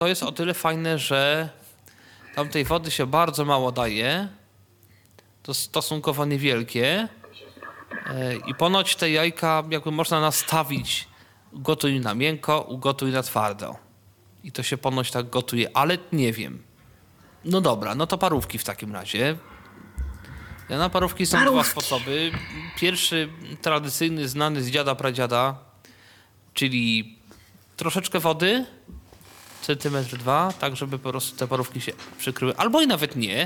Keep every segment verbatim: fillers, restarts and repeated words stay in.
To jest o tyle fajne, że tam tej wody się bardzo mało daje. To stosunkowo niewielkie. I ponoć te jajka jakby można nastawić, gotuj na miękko, ugotuj na twardo. I to się ponoć tak gotuje, ale nie wiem. No dobra, no to parówki w takim razie. Ja na parówki są Parówki. dwa sposoby. Pierwszy, tradycyjny, znany z dziada, pradziada, czyli troszeczkę wody, centymetr dwa, tak żeby po prostu te parówki się przykryły. Albo i nawet nie.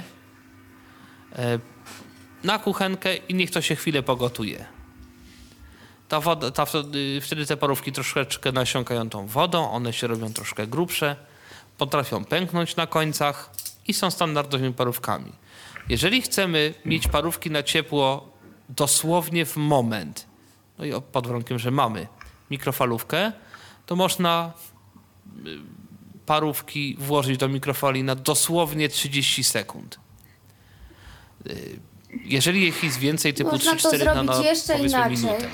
Na kuchenkę i niech to się chwilę pogotuje. Ta woda, ta, wtedy te parówki troszeczkę nasiąkają tą wodą, one się robią troszkę grubsze, potrafią pęknąć na końcach i są standardowymi parówkami. Jeżeli chcemy mieć parówki na ciepło dosłownie w moment, no i pod warunkiem, że mamy mikrofalówkę, to można parówki włożyć do mikrofali na dosłownie trzydzieści sekund. Jeżeli ich jest więcej, typu Można trzy to cztery na, zrobić na jeszcze powiedzmy inaczej. minutę.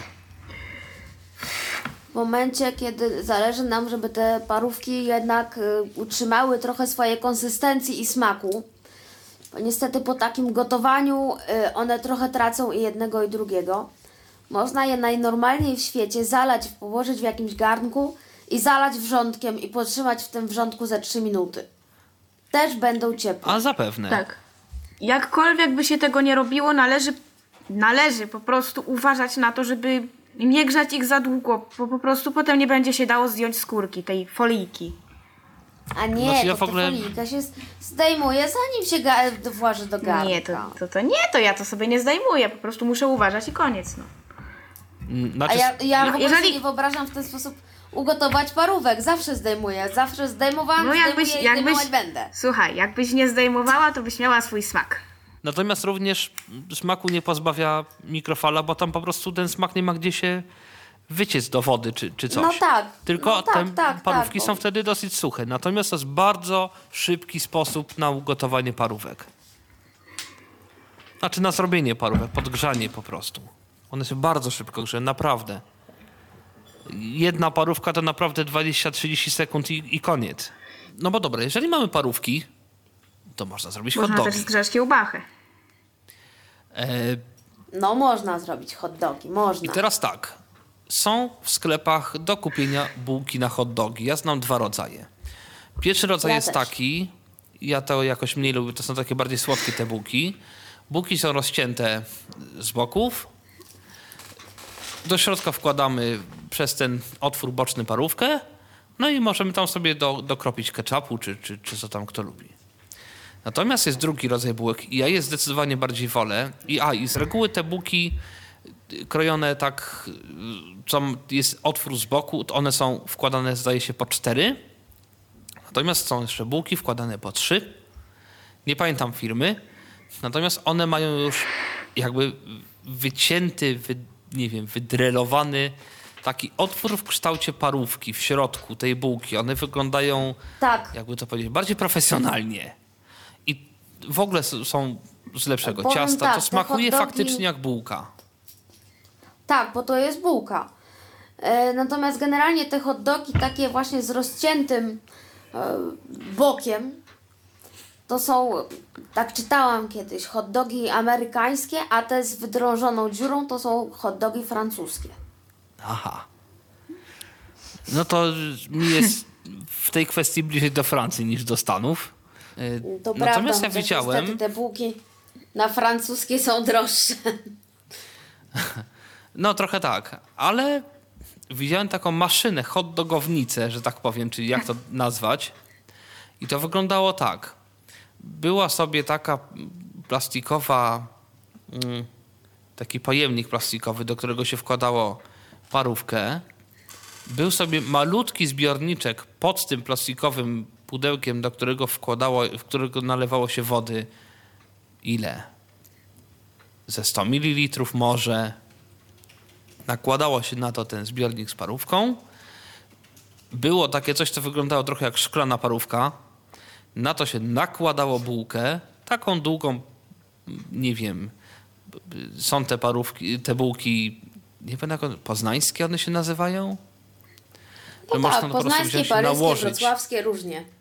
W momencie, kiedy zależy nam, żeby te parówki jednak y, utrzymały trochę swojej konsystencji i smaku, bo niestety po takim gotowaniu y, one trochę tracą i jednego i drugiego. Można je najnormalniej w świecie zalać, położyć w jakimś garnku i zalać wrzątkiem i potrzymać w tym wrzątku za trzy minuty. Też będą ciepłe. A zapewne. Tak. Jakkolwiek by się tego nie robiło, należy, należy po prostu uważać na to, żeby nie grzać ich za długo, bo po prostu potem nie będzie się dało zdjąć skórki, tej folijki. A nie, Znaczy, ja to w ogóle- ta folika się zdejmuje, zanim się ga- włoży do garnka. Nie, to, to, to nie, to ja to sobie nie zdejmuję, po prostu muszę uważać i koniec, no. Znaczy, A ja, ja w ogóle jeżeli- sobie nie wyobrażam w ten sposób ugotować parówek. Zawsze zdejmuję. Zawsze zdejmowałam, No jakbyś, zdejmuję i jakbyś, zdejmować będę. słuchaj, jakbyś nie zdejmowała, to byś miała swój smak. Natomiast również smaku nie pozbawia mikrofala, bo tam po prostu ten smak nie ma gdzie się wyciec do wody czy, czy coś. No tak. Tylko no tak, te tak, parówki tak, są bo- wtedy dosyć suche. Natomiast to jest bardzo szybki sposób na ugotowanie parówek. Znaczy na zrobienie parówek, podgrzanie po prostu. One się bardzo szybko grzeją, naprawdę. Jedna parówka to naprawdę dwadzieścia trzydzieści sekund i, i koniec. No bo dobra, jeżeli mamy parówki, to można zrobić hot Można dogi. też zgrzać kiełbachę. E, No można zrobić hot dogi, I można. teraz tak. Są w sklepach do kupienia bułki na hot dogi. Ja znam dwa rodzaje. Pierwszy rodzaj Ja jest też. taki, ja to jakoś mniej lubię, to są takie bardziej słodkie te bułki. Bułki są rozcięte z boków. Do środka wkładamy przez ten otwór boczny parówkę. No i możemy tam sobie do, dokropić ketchupu, czy, czy, czy co tam kto lubi. Natomiast jest drugi rodzaj bułek i ja je zdecydowanie bardziej wolę. I, a, i z reguły te bułki krojone tak, co jest otwór z boku, to one są wkładane, zdaje się, po cztery. Natomiast są jeszcze bułki wkładane po trzy. Nie pamiętam firmy. Natomiast one mają już jakby wycięty, wy, nie wiem, wydrelowany taki otwór w kształcie parówki w środku tej bułki. One wyglądają, Tak. jakby to powiedzieć, bardziej profesjonalnie. I w ogóle s- są z lepszego Powiem ciasta. tak, To te smakuje hot dogi- faktycznie jak bułka. Tak, bo to jest bułka. E, natomiast generalnie te hot dogi takie właśnie z rozciętym e, bokiem, to są, tak czytałam kiedyś, hot dogi amerykańskie, a te z wydrążoną dziurą to są hot dogi francuskie. Aha. No to mi jest w tej kwestii bliżej do Francji niż do Stanów. Yy, To Natomiast prawda, ja chociaż widziałem, niestety te bułki na francuskie są droższe. no trochę tak, ale widziałem taką maszynę, hot dogownicę, że tak powiem, czyli jak to nazwać. I to wyglądało tak. Była sobie taka plastikowa, mm, taki pojemnik plastikowy, do którego się wkładało parówkę. Był sobie malutki zbiorniczek pod tym plastikowym pudełkiem, do którego wkładało, w którego nalewało się wody ile? Ze sto mililitrów może. Nakładało się na to ten zbiornik z parówką. Było takie coś, co wyglądało trochę jak szklana parówka. Na to się nakładało bułkę, taką długą, nie wiem, są te parówki, te bułki, nie wiem jak one, poznańskie one się nazywają? Że No można tak, po prostu poznańskie, wziąć i paryskie, nałożyć. wrocławskie, różnie.